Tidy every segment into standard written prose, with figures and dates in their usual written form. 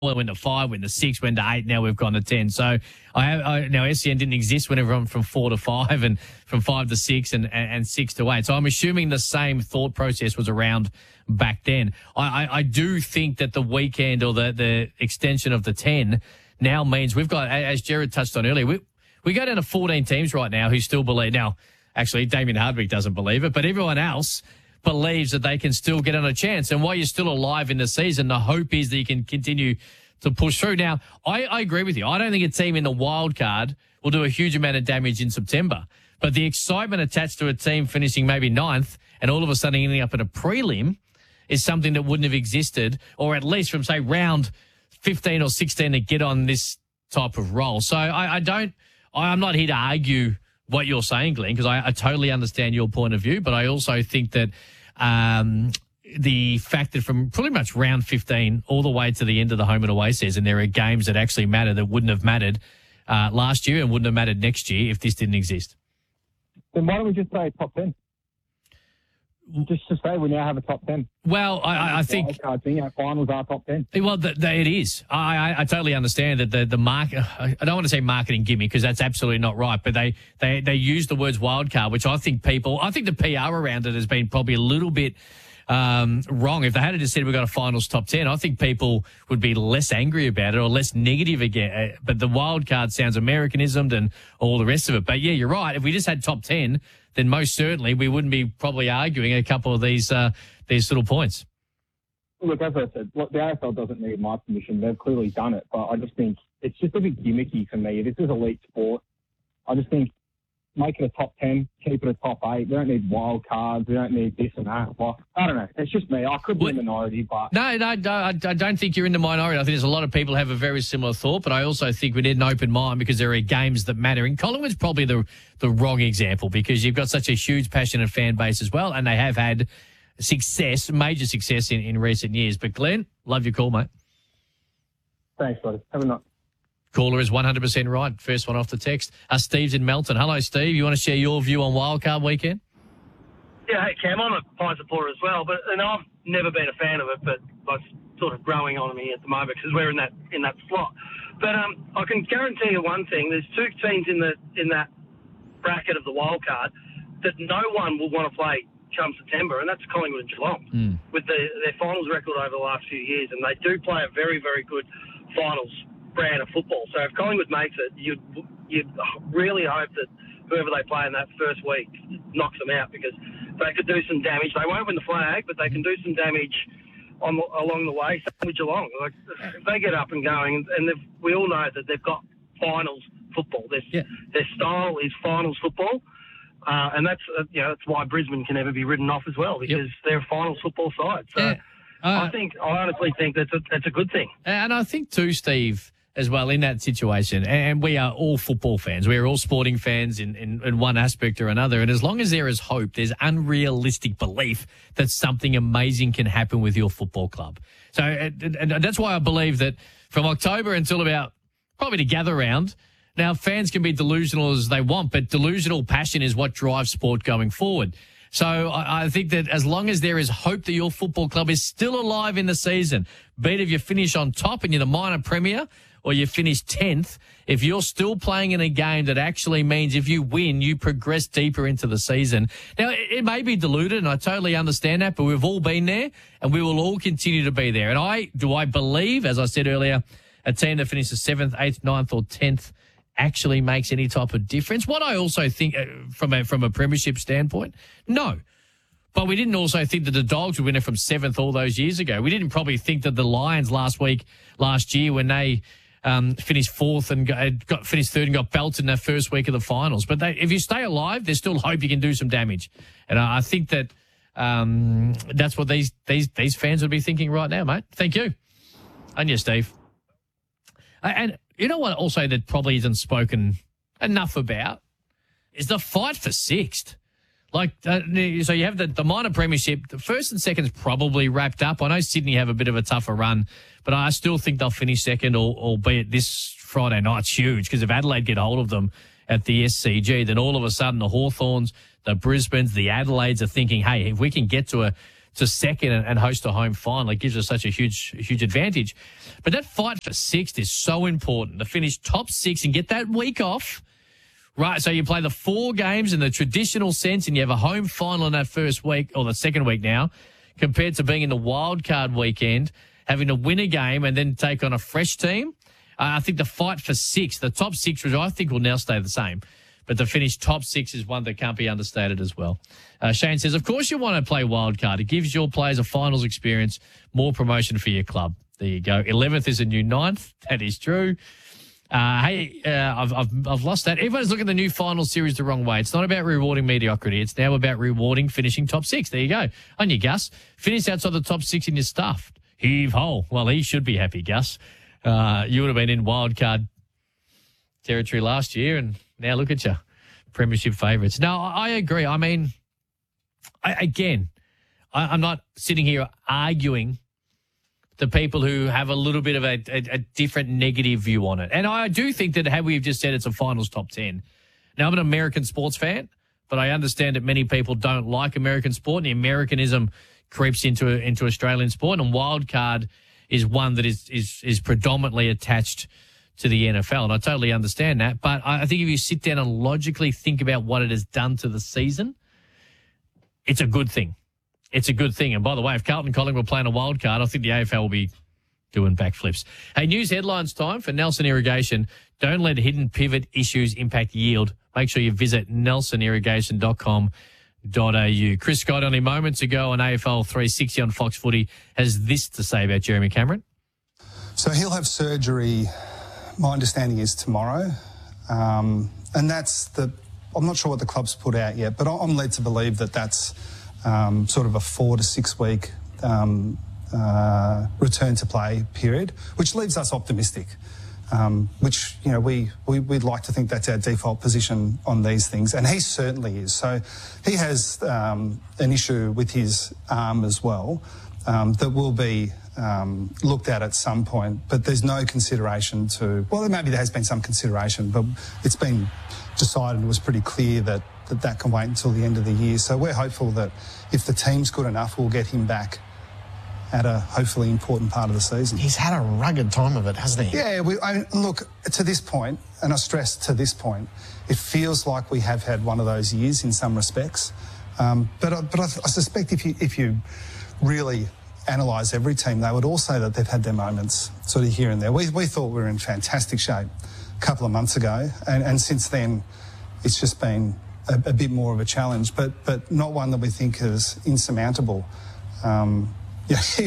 went to 5, went to 6, went to 8. Now we've gone to 10. So now SEN didn't exist when everyone from 4 to 5 and from 5 to 6 and 6 to 8. So I'm assuming the same thought process was around back then. I do think that the weekend or the extension of the 10 now means we've got, as Jared touched on earlier, we go down to 14 teams right now who still believe. Now, actually, Damien Hardwick doesn't believe it, but everyone else believes that they can still get on a chance. And while you're still alive in the season, the hope is that you can continue to push through. Now, I agree with you. I don't think a team in the wild card will do a huge amount of damage in September. But the excitement attached to a team finishing maybe 9th and all of a sudden ending up in a prelim is something that wouldn't have existed, or at least from, say, round 15 or 16 to get on this type of role. So I'm not here to argue what you're saying, Glenn, because I totally understand your point of view, but I also think that the fact that from pretty much round 15 all the way to the end of the home and away season, there are games that actually matter that wouldn't have mattered last year and wouldn't have mattered next year if this didn't exist. Then why don't we just say top 10? Just to say we now have a top 10. Well, I think finals are top 10. Well, it is. I totally understand that the market. I don't want to say marketing gimme because that's absolutely not right. But they use the words wildcard, which I think the PR around it has been probably a little bit wrong. If they had just said we got a finals top 10, I think people would be less angry about it or less negative again. But the wildcard sounds Americanismed and all the rest of it. But yeah, you're right. If we just had top 10. Then most certainly we wouldn't be probably arguing a couple of these little points. Look, as I said, the AFL doesn't need my permission. They've clearly done it, but I just think it's just a bit gimmicky for me. This is elite sport. I just think make it a top 10, keep it a top 8. We don't need wild cards. We don't need this and that. Well, I don't know. It's just me. I could be a minority, but... No, I don't think you're in the minority. I think there's a lot of people who have a very similar thought, but I also think we need an open mind because there are games that matter. And Collingwood's probably the wrong example because you've got such a huge, passionate fan base as well, and they have had success, major success in recent years. But Glenn, love your call, mate. Thanks, buddy. Have a night. Caller is 100% right. First one off the text. Steve's in Melton. Hello, Steve. You want to share your view on wildcard weekend? Yeah, hey, Cam, I'm a Pie supporter as well, and I've never been a fan of it, but it's sort of growing on me at the moment because we're in that slot. But I can guarantee you one thing: there's 2 teams in that bracket of the wildcard that no one will want to play come September, and that's Collingwood and Geelong with their finals record over the last few years, and they do play a very, very good finals brand of football. So if Collingwood makes it, you'd really hope that whoever they play in that first week knocks them out because they could do some damage. They won't win the flag, but they can do some damage along the way. Same with Geelong. Like, if they get up and going, and we all know that they've got finals football. Their style is finals football. And that's why Brisbane can never be written off as well because they're a finals football side. So I honestly think that's a good thing. And I think too, Steve, as well in that situation, and we are all football fans. We are all sporting fans in one aspect or another. And as long as there is hope, there's unrealistic belief that something amazing can happen with your football club. So and that's why I believe that from October until about probably to gather round, now fans can be delusional as they want, but delusional passion is what drives sport going forward. So I think that as long as there is hope that your football club is still alive in the season, be it if you finish on top and you're the minor premier or you finish 10th, if you're still playing in a game that actually means if you win, you progress deeper into the season. Now, it may be diluted, and I totally understand that, but we've all been there, and we will all continue to be there. And I believe, as I said earlier, a team that finishes 7th, 8th, 9th or 10th actually makes any type of difference. What I also think from a premiership standpoint, no. But we didn't also think that the Dogs would win it from 7th all those years ago. We didn't probably think that the Lions last year when they finished 4th and finished 3rd and got belted in their first week of the finals. But if you stay alive, there's still hope you can do some damage. And I think that that's what these fans would be thinking right now, mate. Thank you. And you, Steve. And you know what also that probably isn't spoken enough about is the fight for 6th. Like, so you have the minor premiership. The first and second's probably wrapped up. I know Sydney have a bit of a tougher run, but I still think they'll finish second, albeit this Friday night's huge because if Adelaide get hold of them at the SCG, then all of a sudden the Hawthorns, the Brisbanes, the Adelaides are thinking, hey, if we can get to to second and host a home final. It gives us such a huge advantage. But that fight for sixth is so important, to finish top 6 and get that week off. Right, so you play the 4 games in the traditional sense and you have a home final in that first week, or the second week now, compared to being in the wild card weekend, having to win a game and then take on a fresh team. I think the fight for 6, the top 6, which I think will now stay the same, but to finish top 6 is one that can't be understated as well. Shane says, of course you want to play wild card. It gives your players a finals experience, more promotion for your club. There you go. 11th is a new 9th. That is true. I've lost that. Everyone's looking at the new final series the wrong way. It's not about rewarding mediocrity. It's now about rewarding finishing top 6. There you go. On you, Gus. Finish outside the top 6 and you're stuffed. Heave ho. Well, he should be happy, Gus. You would have been in wild card territory last year, and now look at you. Premiership favourites. No, I agree. I mean, I'm not sitting here arguing the people who have a little bit of a different negative view on it. And I do think that, had we just said it's a finals top 10. Now, I'm an American sports fan, but I understand that many people don't like American sport, and the Americanism creeps into Australian sport, and wild card is one that is predominantly attached to the NFL. And I totally understand that. But I think if you sit down and logically think about what it has done to the season, it's a good thing. It's a good thing. And by the way, if Carlton Collingwood were playing a wild card, I think the AFL will be doing backflips. Hey, news headlines time for Nelson Irrigation. Don't let hidden pivot issues impact yield. Make sure you visit nelsonirrigation.com.au. Chris Scott only moments ago on AFL 360 on Fox Footy has this to say about Jeremy Cameron. So he'll have surgery, my understanding is tomorrow. And I'm not sure what the club's put out yet, but I'm led to believe that that's sort of a 4 to 6 week return to play period, which leaves us optimistic. Which, you know, we'd like to think that's our default position on these things, and he certainly is. So he has an issue with his arm as well that will be looked at some point, but there's no consideration well, maybe there has been some consideration, but it's been decided, it was pretty clear that can wait until the end of the year. So we're hopeful that if the team's good enough, we'll get him back at a hopefully important part of the season. He's had a rugged time of it, hasn't he? Yeah, look, to this point, and I stress to this point, it feels like we have had one of those years in some respects. But I suspect if you really analyse every team, they would all say that they've had their moments sort of here and there. We thought we were in fantastic shape a couple of months ago, and since then it's just been a bit more of a challenge, but not one that we think is insurmountable. Yeah, I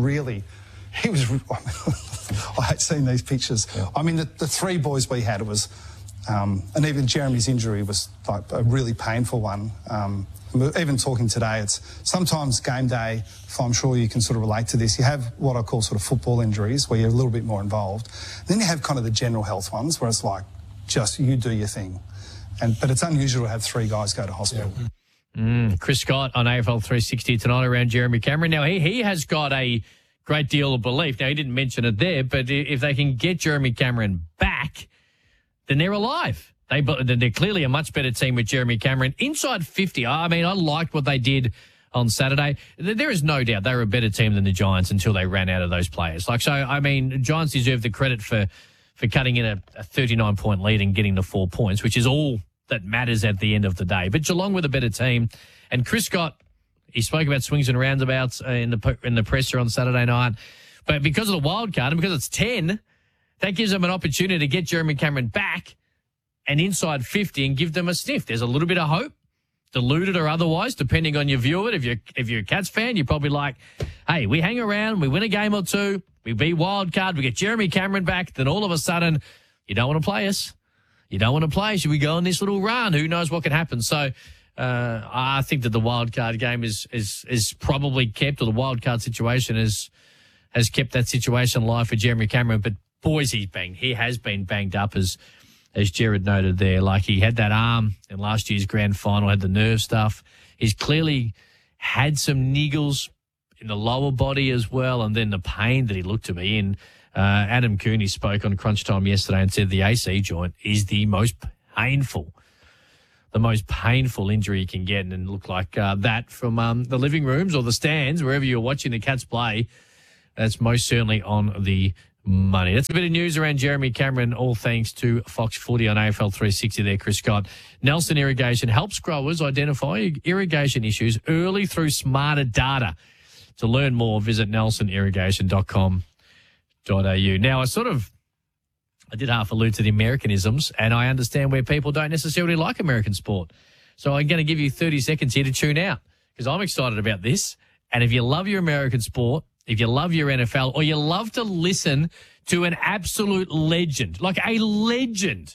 hate seeing these pictures. Yeah. I mean, the 3 boys we had, it was, and even Jeremy's injury was like a really painful one. Even talking today, it's sometimes game day, I'm sure you can sort of relate to this, you have what I call sort of football injuries where you're a little bit more involved. Then you have kind of the general health ones where it's like, just you do your thing. But it's unusual to have 3 guys go to hospital. Yeah. Chris Scott on AFL 360 tonight around Jeremy Cameron. Now, he has got a great deal of belief. Now, he didn't mention it there, but if they can get Jeremy Cameron back, then they're alive. They're clearly a much better team with Jeremy Cameron. Inside 50, I mean, I liked what they did on Saturday. There is no doubt they were a better team than the Giants until they ran out of those players. So, I mean, Giants deserve the credit for cutting in a 39-point lead and getting the 4 points, which is all that matters at the end of the day. But Geelong with a better team. And Chris Scott, he spoke about swings and roundabouts in the presser on Saturday night. But because of the wild card and because it's 10, that gives them an opportunity to get Jeremy Cameron back and inside 50 and give them a sniff. There's a little bit of hope, diluted or otherwise, depending on your view of it. If you're a Cats fan, you're probably like, hey, we hang around, we win a game or two, we beat wild card, we get Jeremy Cameron back, then all of a sudden, you don't want to play us. You don't want to play. Should we go on this little run? Who knows what could happen? So I think that the wild card game is probably kept, or the wild card situation has kept that situation alive for Jeremy Cameron. But boys, he has been banged up, as Jared noted there. Like, he had that arm in last year's grand final, had the nerve stuff. He's clearly had some niggles in the lower body as well, and then the pain that he looked to be in. Adam Cooney spoke on Crunch Time yesterday and said the AC joint is the most painful the most painful injury you can get, and look like that from the living rooms or the stands, wherever you're watching the Cats play. That's most certainly on the money. That's a bit of news around Jeremy Cameron, all thanks to Fox Footy on AFL 360 there, Chris Scott. Nelson Irrigation helps growers identify irrigation issues early through smarter data. To learn more, visit nelsonirrigation.com.au. Now, I did half allude to the Americanisms, and I understand where people don't necessarily like American sport. So I'm going to give you 30 seconds here to tune out, because I'm excited about this. And if you love your American sport, if you love your NFL, or you love to listen to an absolute legend, like a legend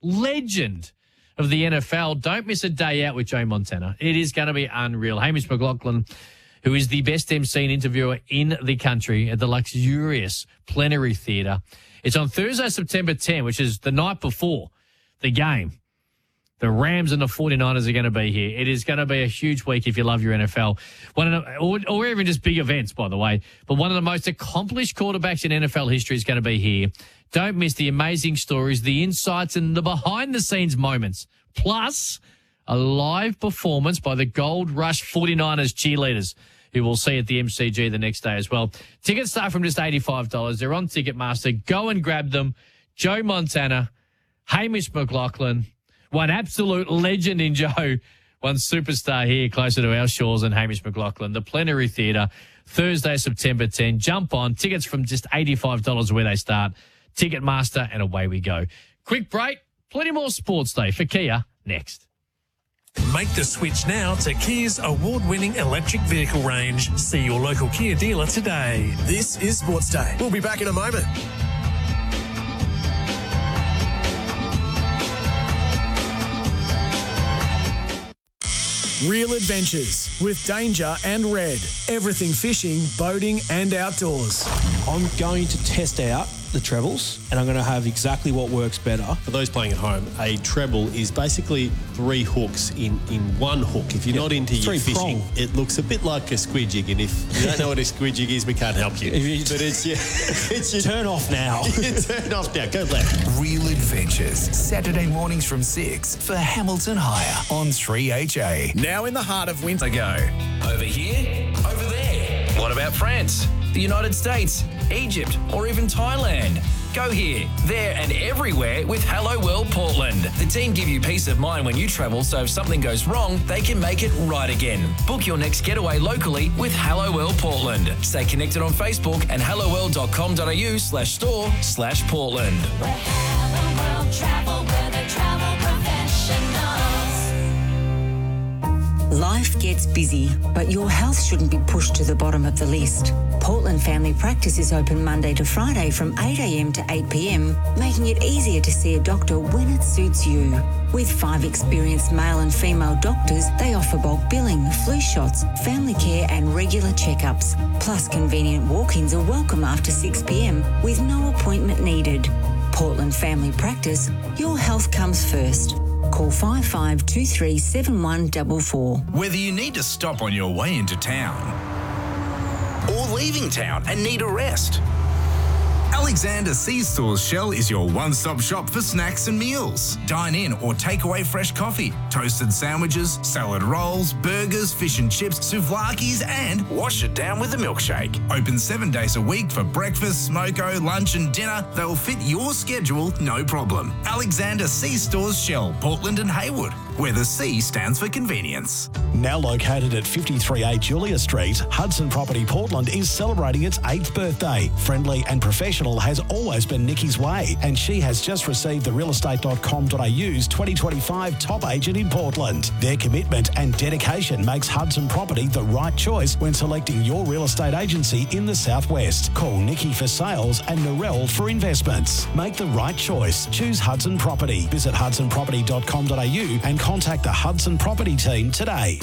of the NFL, don't miss a day out with Joe Montana. It is going to be unreal. Hamish McLaughlin, who is the best MC and interviewer in the country at the luxurious Plenary Theatre. It's on Thursday, September 10, which is the night before the game. The Rams and the 49ers are going to be here. It is going to be a huge week if you love your NFL. Or even just big events, by the way. But one of the most accomplished quarterbacks in NFL history is going to be here. Don't miss the amazing stories, the insights, and the behind-the-scenes moments. Plus, a live performance by the Gold Rush 49ers cheerleaders, who we'll see at the MCG the next day as well. Tickets start from just $85. They're on Ticketmaster. Go and grab them. Joe Montana, Hamish McLaughlin, one absolute legend in Joe, one superstar here closer to our shores, and Hamish McLaughlin. The Plenary Theatre, Thursday, September 10. Jump on. Tickets from just $85 where they start. Ticketmaster, and away we go. Quick break. Plenty more Sports Day for Kia next. Make the switch now to Kia's award-winning electric vehicle range. See your local Kia dealer today. This is Sports Day. We'll be back in a moment. Real adventures with Danger and Red. Everything fishing, boating and outdoors. I'm going to test out the trebles, and I'm going to have exactly what works better. For those playing at home, a treble is basically 3 hooks in one hook. If you're not into your fishing, it looks a bit like a squid jig, and if you don't know what a squid jig is, we can't help you. But it's your Turn off now. Turn off now. Go left. Real Adventures, Saturday mornings from 6 for Hamilton Hire on 3HA. Now in the heart of winter. Go. Over here, over there. What about France, the United States, Egypt, or even Thailand? Go here, there and everywhere with Hello World Portland. The team give you peace of mind when you travel, so if something goes wrong, they can make it right again. Book your next getaway locally with Hello World Portland. Stay connected on Facebook and helloworld.com.au/store/Portland. Hello World Travel, where they travel professionals. Life gets busy, but your health shouldn't be pushed to the bottom of the list. Portland Family Practice is open Monday to Friday from 8 a.m. to 8 p.m, making it easier to see a doctor when it suits you. With 5 experienced male and female doctors, they offer bulk billing, flu shots, family care and regular checkups. Plus, convenient walk-ins are welcome after 6 p.m. with no appointment needed. Portland Family Practice, your health comes first. Call 5523 7144. Whether you need to stop on your way into town or leaving town and need a rest, Alexander C-Stores Shell is your one-stop shop for snacks and meals. Dine in or take away fresh coffee, toasted sandwiches, salad rolls, burgers, fish and chips, souvlakis, and wash it down with a milkshake. Open 7 days a week for breakfast, smoko, lunch and dinner. They'll fit your schedule, no problem. Alexander C-Stores Shell, Portland and Haywood, where the C stands for convenience. Now located at 53A Julia Street, Hudson Property Portland is celebrating its 8th birthday. Friendly and professional has always been Nikki's way, and she has just received the realestate.com.au's 2025 top agent in Portland. Their commitment and dedication makes Hudson Property the right choice when selecting your real estate agency in the Southwest. Call Nikki for sales and Narelle for investments. Make the right choice. Choose Hudson Property. Visit hudsonproperty.com.au and contact the Hudson Property team today.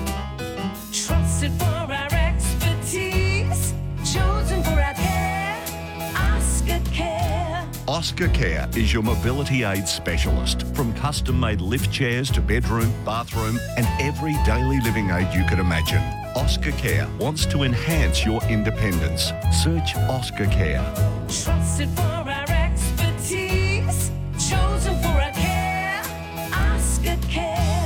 Trusted for our expertise, chosen for our care, Oscar Care. Oscar Care is your mobility aid specialist. From custom-made lift chairs to bedroom, bathroom and every daily living aid you could imagine. Oscar Care wants to enhance your independence. Search Oscar Care. Trusted for our expertise, chosen for our care, Oscar Care.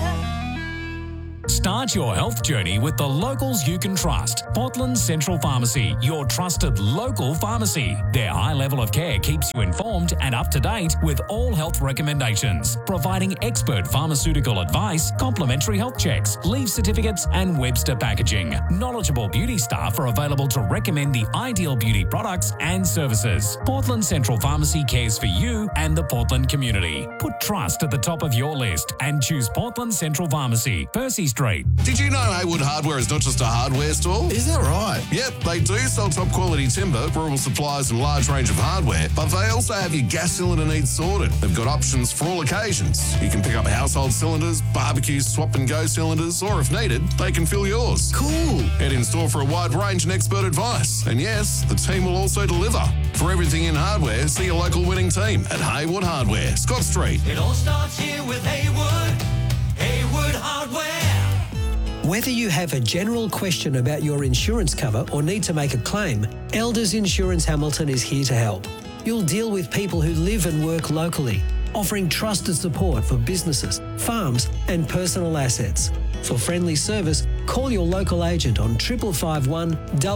Start your health journey with the locals you can trust. Portland Central Pharmacy, your trusted local pharmacy. Their high level of care keeps you informed and up to date with all health recommendations, providing expert pharmaceutical advice, complimentary health checks, leave certificates, and Webster packaging. Knowledgeable beauty staff are available to recommend the ideal beauty products and services. Portland Central Pharmacy cares for you and the Portland community. Put trust at the top of your list and choose Portland Central Pharmacy, Percy Street. Did you know Haywood Hardware is not just a hardware store? Is that right? Yep, they do sell top quality timber, rural supplies and large range of hardware, but they also have your gas cylinder needs sorted. They've got options for all occasions. You can pick up household cylinders, barbecue swap and go cylinders, or if needed, they can fill yours. Cool. Head in store for a wide range and expert advice. And yes, the team will also deliver. For everything in hardware, see your local winning team at Haywood Hardware, Scott Street. It all starts here with Haywood Hardware. Whether you have a general question about your insurance cover or need to make a claim, Elders Insurance Hamilton is here to help. You'll deal with people who live and work locally, offering trusted support for businesses, farms and personal assets. For friendly service, call your local agent on 551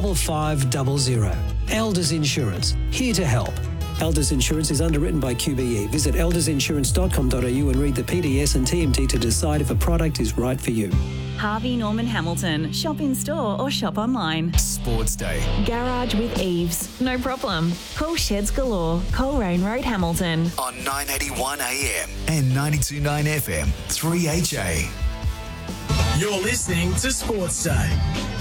5500. Elders Insurance, here to help. Elders Insurance is underwritten by QBE. Visit eldersinsurance.com.au and read the PDS and TMT to decide if a product is right for you. Harvey Norman Hamilton. Shop in store or shop online. Sports Day. Garage with Eves. No problem. Call Sheds Galore. Coleraine Road, Hamilton. On 981 AM and 92.9 FM, 3HA. You're listening to Sports Day.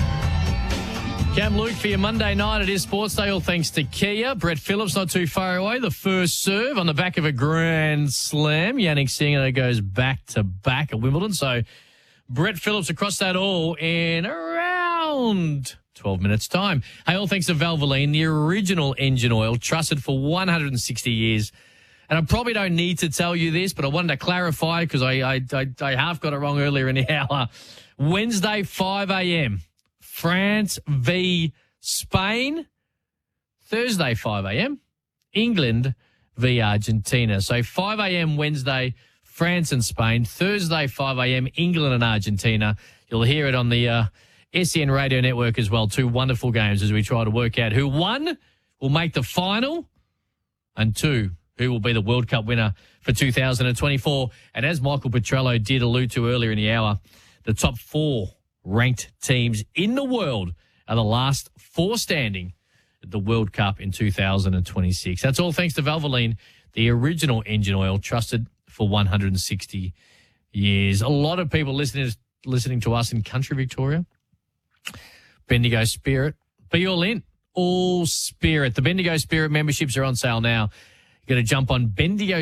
Cam Luke for your Monday night. It is Sports Day, all thanks to Kia. Brett Phillips not too far away. The first serve on the back of a Grand Slam. Yannick Sinner goes back-to-back at Wimbledon. So Brett Phillips across that all in around 12 minutes' time. Hey, all thanks to Valvoline, the original engine oil, trusted for 160 years. And I probably don't need to tell you this, but I wanted to clarify because I half got it wrong earlier in the hour. Wednesday, 5 a.m., France v Spain. Thursday, 5 a.m., England v Argentina. So 5 a.m. Wednesday, France and Spain. Thursday, 5 a.m., England and Argentina. You'll hear it on the SEN Radio Network as well. Two wonderful games as we try to work out who won, will make the final, and two, who will be the World Cup winner for 2024. And as Michael Petrello did allude to earlier in the hour, the top four ranked teams in the world are the last four standing at the World Cup in 2026. That's all thanks to Valvoline, the original engine oil, trusted for 160 years. A lot of people listening to us in country Victoria. Bendigo Spirit. Be all in. All Spirit. The Bendigo Spirit memberships are on sale now. You're going to jump on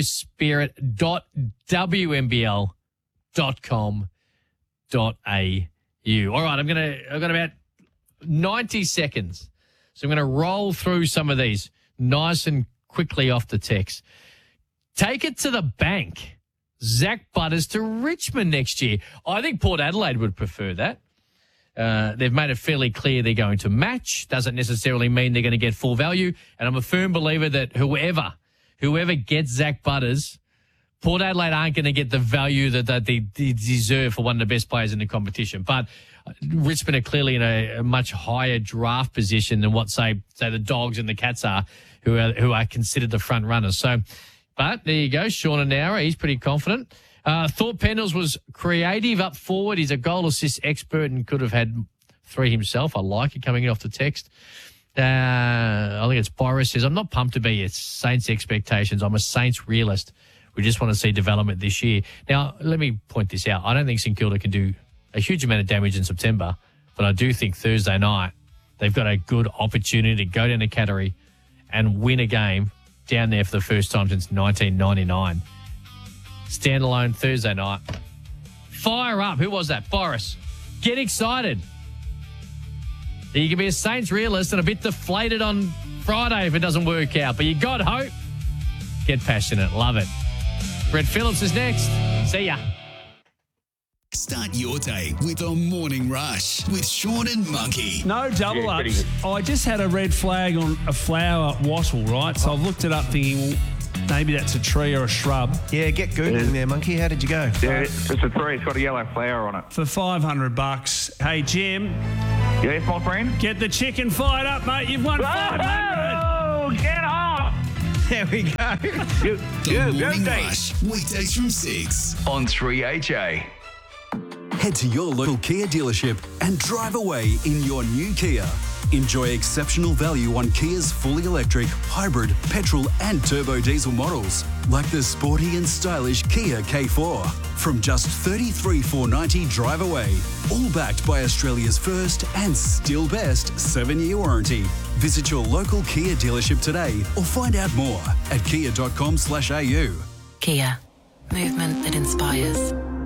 bendigospirit.wmbl.com.au. All right, I've got about 90 seconds. So I'm going to roll through some of these nice and quickly off the text. Take it to the bank. Zach Butters to Richmond next year. I think Port Adelaide would prefer that. They've made it fairly clear they're going to match. Doesn't necessarily mean they're going to get full value. And I'm a firm believer that whoever gets Zach Butters, Port Adelaide aren't going to get the value that they deserve for one of the best players in the competition. But Richmond are clearly in a much higher draft position than what, say the Dogs and the Cats are, who are considered the front runners. So, but there you go. Sean Anara, he's pretty confident. Thorpe Pendles was creative up forward. He's a goal assist expert and could have had 3 himself. I like it coming in off the text. I think it's Boris says, I'm not pumped to be at Saints expectations. I'm a Saints realist. We just want to see development this year. Now, let me point this out. I don't think St Kilda can do a huge amount of damage in September, but I do think Thursday night they've got a good opportunity to go down to Cattery and win a game down there for the first time since 1999. Standalone Thursday night. Fire up. Who was that? Boris. Get excited. You can be a Saints realist and a bit deflated on Friday if it doesn't work out, but you got hope. Get passionate. Love it. Brett Phillips is next. See ya. Start your day with a morning rush with Sean and Monkey. No double ups. I just had a red flag on a flower wattle, right? So I've looked it up thinking, well, Maybe that's a tree or a shrub. Yeah, get Googling there, Monkey. How did you go? Yeah, it's a tree. It's got a yellow flower on it. For $500. Hey, Jim. Yes, my friend? Get the chicken fired up, mate. You've won $500. Oh, get off! There we go. The Morning Rush, weekdays from 6 on 3HA. Head to your local Kia dealership and drive away in your new Kia. Enjoy exceptional value on Kia's fully electric, hybrid, petrol and turbo diesel models, like the sporty and stylish Kia K4. From just $33,490 drive away, all backed by Australia's first and still best 7-year warranty. Visit your local Kia dealership today or find out more at kia.com/au. Kia, movement that inspires.